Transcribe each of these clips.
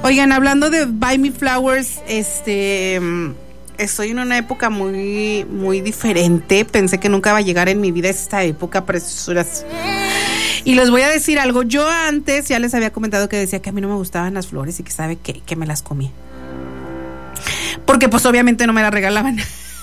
Oigan, hablando de Buy Me Flowers, estoy en una época muy, muy diferente. Pensé que nunca va a llegar en mi vida esta época, presuras. Y les voy a decir algo. Yo antes ya les había comentado que decía que a mí no me gustaban las flores y que sabe que me las comí. Porque pues obviamente no me las regalaban.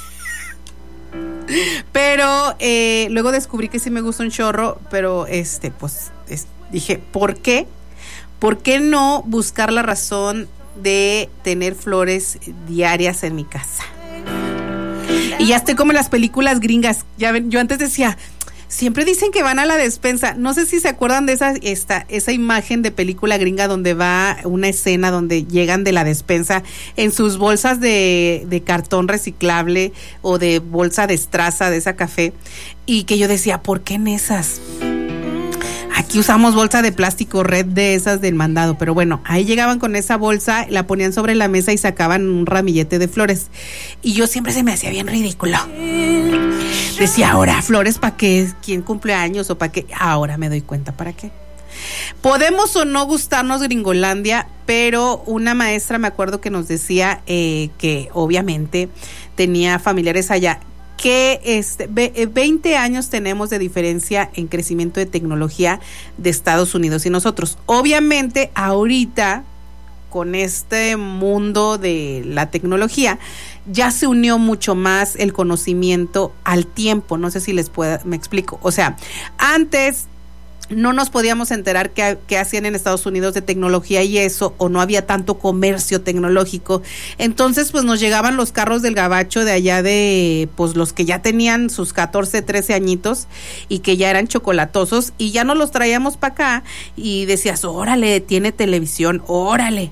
Pero luego descubrí que sí me gusta un chorro, pero dije, ¿por qué? ¿Por qué no buscar la razón de tener flores diarias en mi casa? Y ya estoy como en las películas gringas. Ya ven, yo antes decía, siempre dicen que van a la despensa. No sé si se acuerdan de esa imagen de película gringa donde va una escena donde llegan de la despensa en sus bolsas de cartón reciclable o de bolsa de estraza, de esa café. Y que yo decía, ¿por qué en esas? Aquí usamos bolsa de plástico red de esas del mandado, pero bueno, ahí llegaban con esa bolsa, la ponían sobre la mesa y sacaban un ramillete de flores. Y yo siempre se me hacía bien ridículo. Decía, ahora, flores para qué, quién cumple años o para qué. Ahora me doy cuenta para qué. Podemos o no gustarnos Gringolandia, pero una maestra me acuerdo que nos decía que obviamente tenía familiares allá, que 20 años tenemos de diferencia en crecimiento de tecnología de Estados Unidos y nosotros. Obviamente ahorita con este mundo de la tecnología ya se unió mucho más el conocimiento al tiempo. No sé si me explico. O sea, antes no nos podíamos enterar qué hacían en Estados Unidos de tecnología y eso, o no había tanto comercio tecnológico. Entonces, pues nos llegaban los carros del gabacho de allá de, pues los que ya tenían sus 14, 13 añitos y que ya eran chocolatosos y ya nos los traíamos para acá y decías, órale, tiene televisión, órale.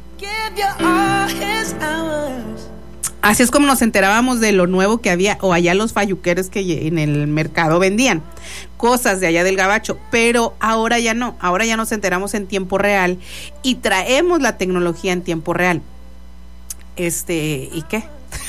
Así es como nos enterábamos de lo nuevo que había, o allá los falluqueros que en el mercado vendían cosas de allá del gabacho, pero ahora ya no, ahora ya nos enteramos en tiempo real y traemos la tecnología en tiempo real. ¿Y qué?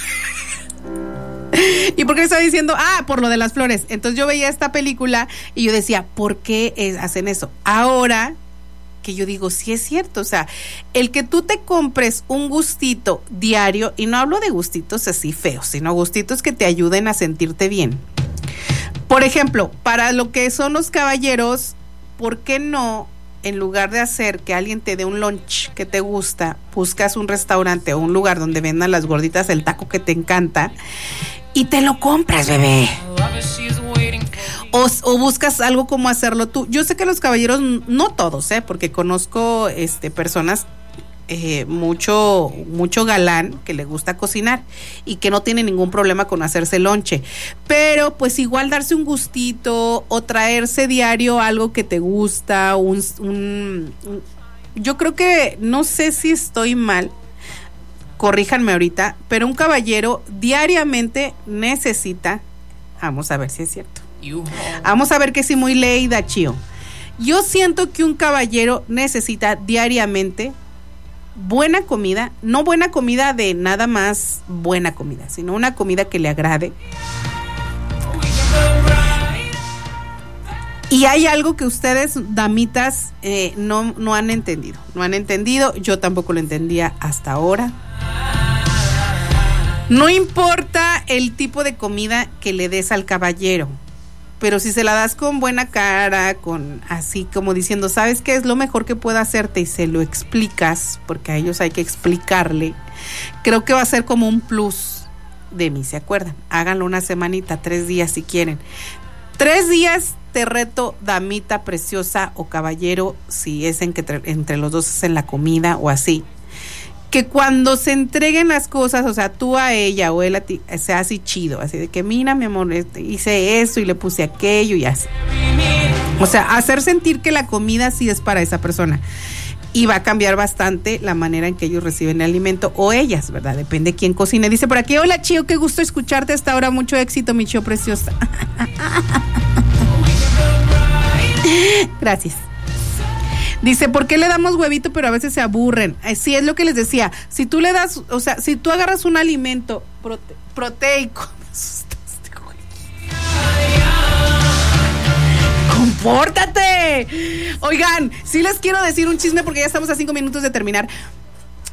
¿Y por qué estaba diciendo? Por lo de las flores. Entonces yo veía esta película y yo decía, ¿por qué hacen eso? Ahora que yo digo, sí es cierto, o sea, el que tú te compres un gustito diario, y no hablo de gustitos así feos, sino gustitos que te ayuden a sentirte bien. Por ejemplo, para lo que son los caballeros, ¿por qué no, en lugar de hacer que alguien te dé un lunch que te gusta, buscas un restaurante o un lugar donde vendan las gorditas, el taco que te encanta, y te lo compras, bebé? O buscas algo como hacerlo tú. Yo sé que los caballeros, no todos, porque conozco personas, mucho galán que le gusta cocinar y que no tiene ningún problema con hacerse lonche, pero pues igual darse un gustito o traerse diario algo que te gusta, yo creo que, no sé si estoy mal, corríjanme ahorita, pero un caballero diariamente necesita, vamos a ver si es cierto. Vamos a ver que sí, muy leída, Chío. Yo siento que un caballero necesita diariamente buena comida, no buena comida de nada más buena comida, sino una comida que le agrade. Y hay algo que ustedes, damitas, no han entendido. No han entendido, yo tampoco lo entendía hasta ahora. No importa el tipo de comida que le des al caballero, pero si se la das con buena cara, con así como diciendo, ¿sabes qué es lo mejor que puedo hacerte? Y se lo explicas, porque a ellos hay que explicarle, creo que va a ser como un plus de mí, ¿se acuerdan? Háganlo una semanita, 3 días si quieren. 3 días te reto, damita preciosa o caballero, si es entre los dos hacen la comida o así, que cuando se entreguen las cosas, o sea, tú a ella o él a ti, sea así chido, así de que mira, mi amor, hice eso y le puse aquello y así. O sea, hacer sentir que la comida sí es para esa persona. Y va a cambiar bastante la manera en que ellos reciben el alimento, o ellas, ¿verdad? Depende de quién cocine. Dice por aquí, hola Chío, qué gusto escucharte hasta ahora, mucho éxito, mi Chío preciosa. Gracias. Dice, ¿por qué le damos huevito pero a veces se aburren? Sí, es lo que les decía. Si tú le das, o sea, si tú agarras un alimento proteico, ¡compórtate! Oigan, sí les quiero decir un chisme porque ya estamos a 5 minutos de terminar.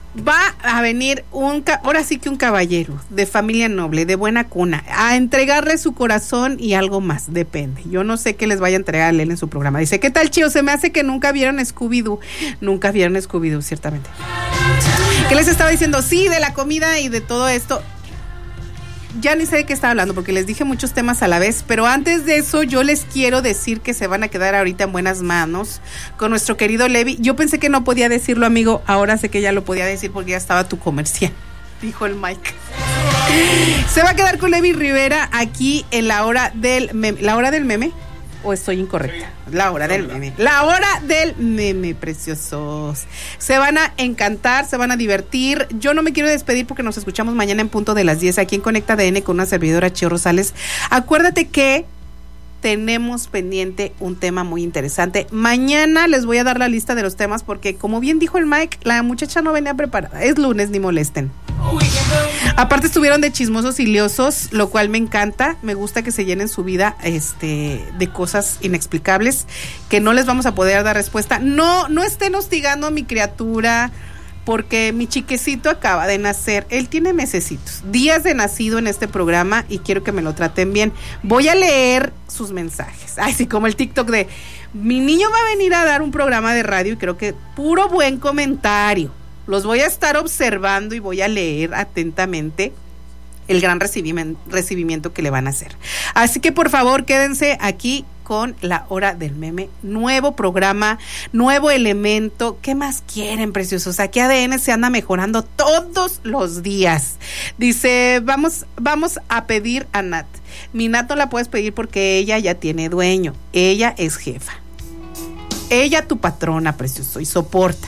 Va a venir ahora sí que un caballero de familia noble, de buena cuna, a entregarle su corazón y algo más, depende. Yo no sé qué les vaya a entregar él en su programa. Dice, ¿qué tal, chío? Se me hace que nunca vieron Scooby-Doo. Nunca vieron Scooby-Doo, ciertamente. ¿Qué les estaba diciendo? Sí, de la comida y de todo esto. Ya ni sé de qué estaba hablando porque les dije muchos temas a la vez, pero antes de eso yo les quiero decir que se van a quedar ahorita en buenas manos con nuestro querido Levi. Yo pensé que no podía decirlo, amigo, ahora sé que ya lo podía decir porque ya estaba tu comercial, dijo el Mike. Se va a quedar con Levi Rivera aquí en la hora del meme. ¿La hora del meme? ¿O estoy incorrecta? La hora del meme. La hora del meme, preciosos. Se van a encantar, se van a divertir. Yo no me quiero despedir porque nos escuchamos mañana en punto de las 10 aquí en Conecta ADN con una servidora, Chío Rosales. Acuérdate que tenemos pendiente un tema muy interesante. Mañana les voy a dar la lista de los temas porque, como bien dijo el Mike, la muchacha no venía preparada. Es lunes, ni molesten. Aparte estuvieron de chismosos y liosos, lo cual me encanta. Me gusta que se llenen su vida de cosas inexplicables que no les vamos a poder dar respuesta. No estén hostigando a mi criatura porque mi chiquecito acaba de nacer. Él tiene mesecitos, días de nacido en este programa y quiero que me lo traten bien. Voy a leer sus mensajes. Ay, sí, como el TikTok de mi niño va a venir a dar un programa de radio y creo que puro buen comentario. Los voy a estar observando y voy a leer atentamente el gran recibimiento que le van a hacer. Así que por favor quédense aquí con la hora del meme. Nuevo programa, nuevo elemento. ¿Qué más quieren, preciosos? Aquí ADN se anda mejorando todos los días. Dice, vamos a pedir a Nat. Mi Nat no la puedes pedir porque ella ya tiene dueño. Ella es jefa. Ella tu patrona, precioso, y soporta.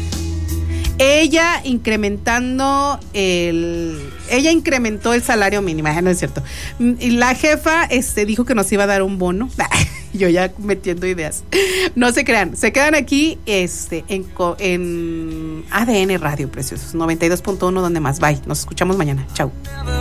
Ella incrementó el salario mínimo, no es cierto. Y la jefa dijo que nos iba a dar un bono. Yo ya metiendo ideas. No se crean, se quedan aquí en ADN Radio, preciosos. 92.1, donde más. Bye. Nos escuchamos mañana. Chau.